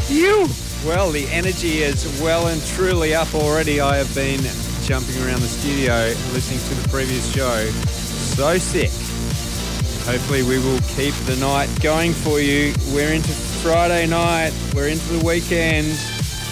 You. Well, the energy is well and truly up already. I have been jumping around the studio listening to the previous show. So sick. Hopefully we will keep the night going for you. We're into Friday night. We're into the weekend.